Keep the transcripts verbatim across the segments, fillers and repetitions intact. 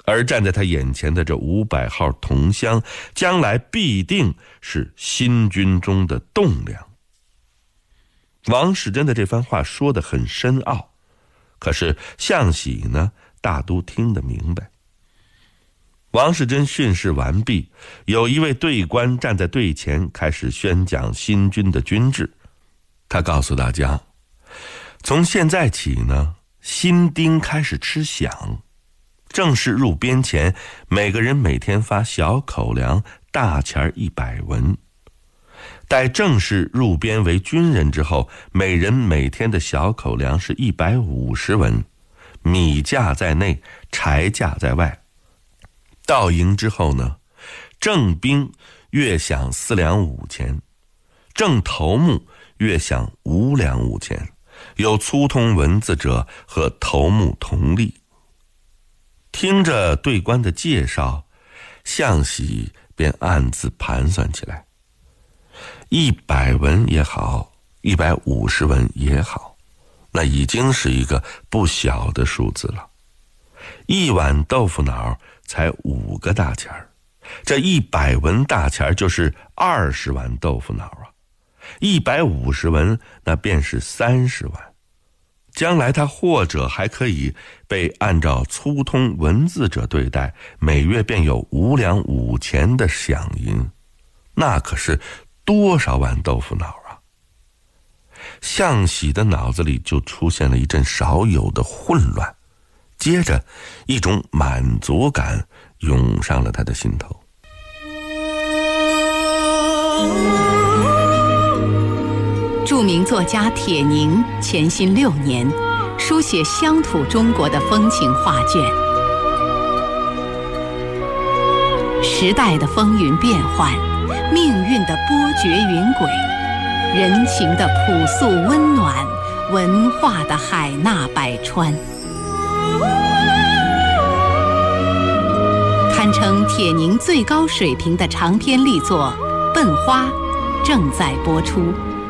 而站在他眼前的这五百号铜箱，将来必定是新军中的栋梁。王世贞的这番话说得很深奥，可是项喜呢，大都听得明白。王世贞训示完毕，有一位队官站在队前，开始宣讲新军的军制。他告诉大家，从现在起呢，新丁开始吃饷，正式入编前，每个人每天发小口粮，大钱一百文。待正式入编为军人之后，每人每天的小口粮是一百五十文，米价在内，柴价在外。到营之后呢，正兵月饷四两五钱，正头目月饷五两五钱，有粗通文字者和头目同例。听着队官的介绍，项喜便暗自盘算起来，一百文也好，一百五十文也好，那已经是一个不小的数字了。一碗豆腐脑才五个大钱儿，这一百文大钱就是二十碗豆腐脑啊！一百五十文，那便是三十碗。将来他或者还可以被按照粗通文字者对待，每月便有五两五钱的饷银，那可是多少碗豆腐脑啊！项喜的脑子里就出现了一阵少有的混乱，接着一种满足感涌上了他的心头。 著名作家铁凝潜心六年，书写乡土中国的风情画卷。时代的风云变幻，命运的波谲云轨，人情的朴素温暖，文化的海纳百川。堪称铁凝最高水平的长篇力作《笨花》正在播出。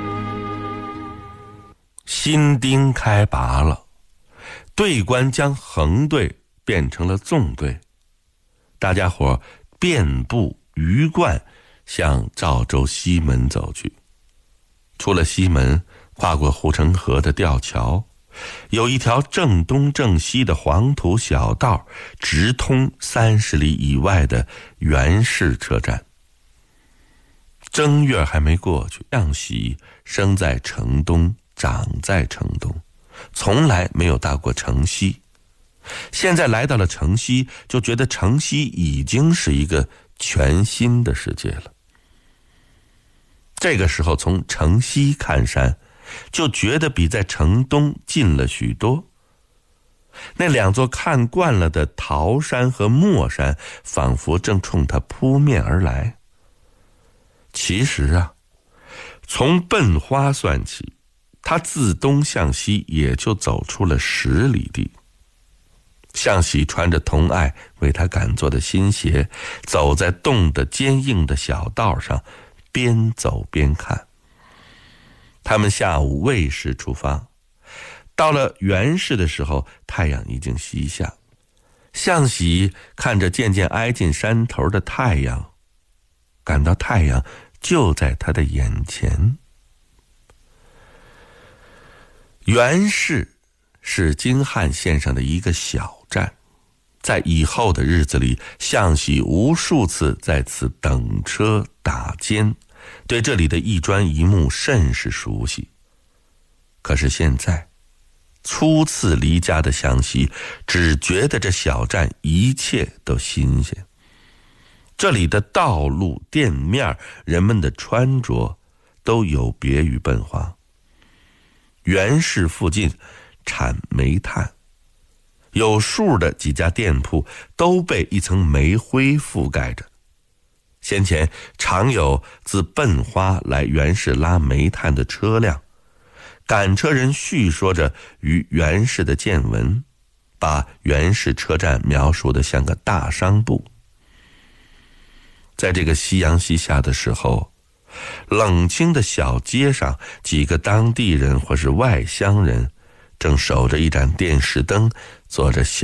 新丁开拔了，队官将横队变成了纵队，大家伙遍布鱼贯向赵州西门走去。出了西门，跨过护城河的吊桥，有一条正东正西的黄土小道，直通三十里以外的袁氏车站。正月还没过去，项喜生在城东，长在城东，从来没有到过城西。现在来到了城西，就觉得城西已经是一个全新的世界了。这个时候从城西看山，就觉得比在城东近了许多。那两座看惯了的桃山和墨山，仿佛正冲他扑面而来。其实啊，从笨花算起，他自东向西也就走出了十里地。项喜穿着童爱为他赶做的新鞋，走在冻得坚硬的小道上，边走边看。他们下午未时出发，到了袁氏的时候，太阳已经西下。项喜看着渐渐挨近山头的太阳，感到太阳就在他的眼前。袁氏是京汉线上的一个小站，在以后的日子里，项喜无数次在此等车打尖，对这里的一砖一木甚是熟悉。可是现在初次离家的项喜只觉得这小站一切都新鲜，这里的道路店面，人们的穿着都有别于笨花。袁氏附近产煤炭，有数的几家店铺都被一层煤灰覆盖着。先前常有自笨花来袁氏拉煤炭的车辆，赶车人叙说着与袁氏的见闻，把袁氏车站描述得像个大商埠。在这个夕阳西下的时候，冷清的小街上，几个当地人或是外乡人正守着一盏电视灯，做着小